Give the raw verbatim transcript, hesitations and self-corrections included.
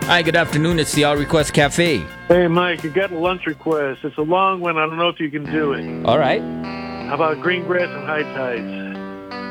Hi, good afternoon. It's the All Request Cafe. Hey, Mike, you got a lunch request. It's a long one. I don't know if you can do it. All right. How about green grass and high tides?